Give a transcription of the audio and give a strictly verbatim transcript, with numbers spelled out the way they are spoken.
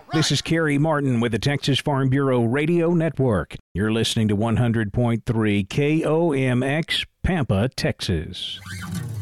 This is Kerry Martin with the Texas Farm Bureau Radio Network. You're listening to one hundred point three K O M X, Pampa, Texas.